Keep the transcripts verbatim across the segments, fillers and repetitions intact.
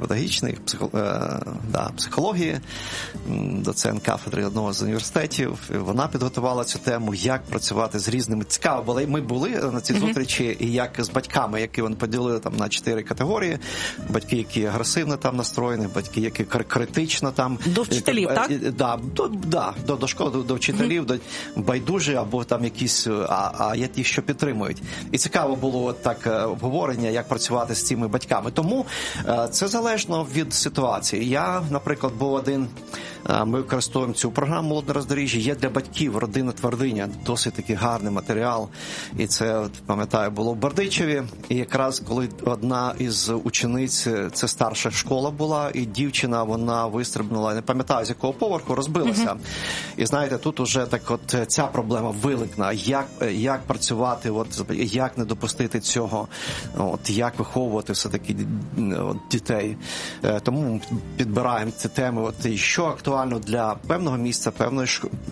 педагогічний, психо, да, психології, доцент кафедри одного з університетів. Вона підготувала цю тему, як працювати з різними. Цікаво було. Ми були на цій зустрічі, і як з батьками, які вони поділили там на чотири категорії. Батьки, які агресивно там настроєні, батьки, які критично там. До вчителів, так? Да, до, да, до, до школи, до, до вчителів, mm-hmm. до байдужі, або там якісь, а, а є ті, що підтримують. І цікаво було так обговорення, як працювати з цими батьками. Тому це залежно від ситуації. Я, наприклад, був один, ми використовуємо цю програму «Молодне роздоріжжя», є для батьків «Родина твердиня», досить такий гарний матеріал. І це, пам'ятаю, було в Бердичеві. І якраз коли одна із учениць, це старша школа була, і дівчина, вона вистрибнула, не пам'ятаю, з якого поверху, розбилася. Mm-hmm. І знаєте, тут уже так от ця проблема виникла. Як, як працювати, от, як не допустити цього, от, як виховувати все-таки от, дітей. Тому підбираємо ці теми, от, і що актуально для певного місця, певної,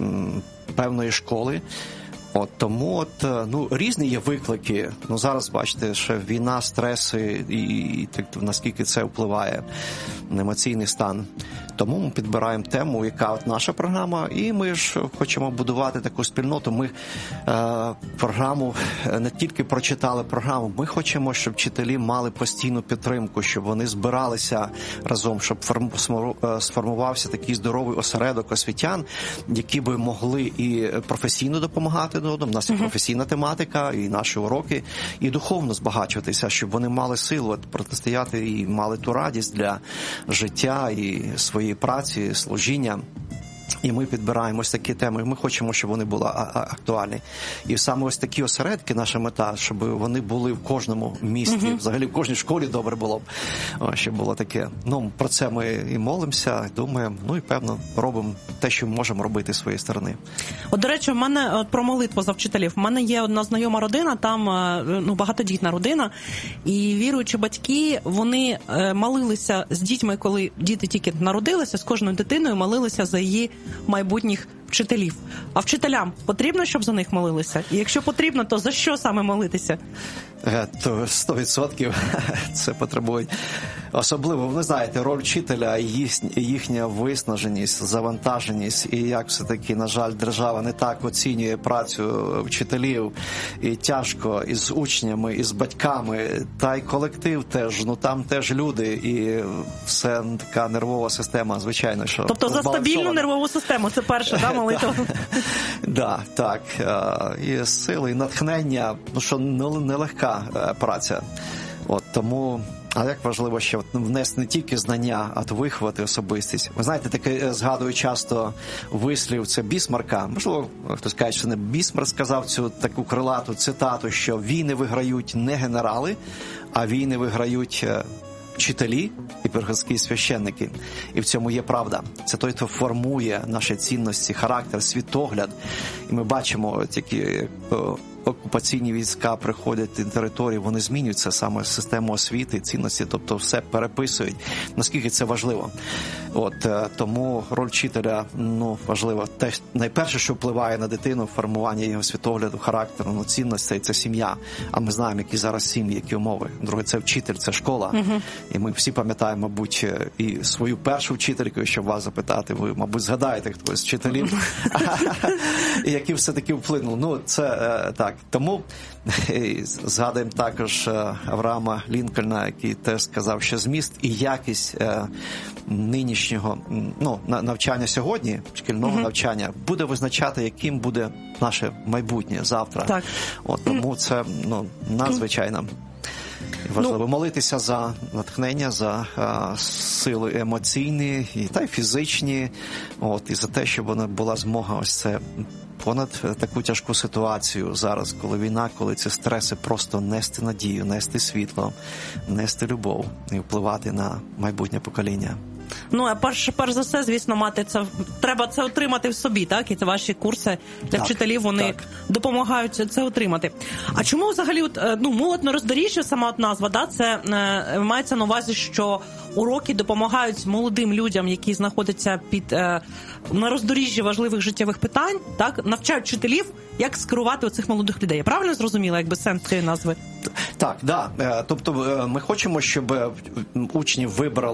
певної школи. От, тому от, ну, різні є виклики. Ну, зараз, бачите, що війна, стреси і, і, і наскільки це впливає на емоційний стан. Тому ми підбираємо тему, яка от наша програма, і ми ж хочемо будувати таку спільноту. Ми е, програму не тільки прочитали програму, ми хочемо, щоб вчителі мали постійну підтримку, щоб вони збиралися разом, щоб форм, сформувався такий здоровий осередок освітян, які би могли і професійно допомагати один одному. У нас є професійна тематика, і наші уроки, і духовно збагачуватися, щоб вони мали силу от, протистояти і мали ту радість для життя і своєї праці, служіння. І ми підбираємо ось такі теми, ми хочемо, щоб вони були актуальні. І саме ось такі осередки, наша мета, щоб вони були в кожному місті, uh-huh. взагалі в кожній школі добре було б, щоб було таке. Ну, про це ми і молимося, думаємо, ну і, певно, робимо те, що ми можемо робити з своєї сторони. От, до речі, в мене, от, про молитву за вчителів, в мене є одна знайома родина, там, ну, багатодітна родина, і віруючі батьки, вони молилися з дітьми, коли діти тільки народилися, з кожною дитиною молилися за її майбутніх вчителів. А вчителям потрібно, щоб за них молилися? І якщо потрібно, то за що саме молитися? То сто відсотків це потребують. Особливо, ви знаєте, роль вчителя, їхня виснаженість, завантаженість, і як все-таки, на жаль, держава не так оцінює працю вчителів, і тяжко і з учнями, і з батьками, та й колектив теж, ну там теж люди, і все така нервова система, звичайно, що... Тобто за стабільну нервову систему, це перша, да, молитва? Да, так, і сили, і натхнення, ну що нелегка праця. От, тому, а як важливо ще от, внести не тільки знання, а то виховати особистість. Ви знаєте, таке згадую часто вислів, це Бісмарка. Можливо, хтось каже, що не Бісмарк сказав цю таку крилату цитату, що війни виграють не генерали, а війни виграють вчителі і приходські священники. І в цьому є правда. Це той, хто формує наші цінності, характер, світогляд. І ми бачимо, які окупаційні війська приходять на територію, вони змінюються саме систему освіти, цінності, тобто все переписують. Наскільки це важливо. От, тому роль вчителя, ну, важлива. Те, найперше, що впливає на дитину, формування його світогляду, характеру, ну, цінностей, це сім'я. А ми знаємо, які зараз сім'ї, які умови. Друге, це вчитель, це школа. Угу. І ми всі пам'ятаємо, мабуть, і свою першу вчительку, щоб вас запитати, ви, мабуть, згадаєте хтось з вчителів, які все-таки вплинули. Ну, це так. Тому згадуємо також Авраама Лінкольна, який теж сказав, що зміст і якість нинішнього, ну, навчання сьогодні, шкільного mm-hmm. навчання, буде визначати, яким буде наше майбутнє завтра. Так. От, тому це, ну, надзвичайно важливо. Ну, молитися за натхнення, за а, сили емоційні і, та й фізичні, от, і за те, щоб вона була змога ось це понад таку тяжку ситуацію зараз, коли війна, коли ці стреси, просто нести надію, нести світло, нести любов і впливати на майбутнє покоління. Ну, а перш, перш за все, звісно, мати це, треба це отримати в собі, так? І це ваші курси для так, вчителів, вони так. допомагають це отримати. А чому взагалі, от, ну, молодне роздоріжжя, сама от назва, да, це е, мається на увазі, що уроки допомагають молодим людям, які знаходяться під е, на роздоріжжі важливих життєвих питань, так? Навчають вчителів, як скерувати оцих молодих людей. Я правильно зрозуміла, якби сенс цієї назви? Так, да. Тобто ми хочемо, щоб учні вибрали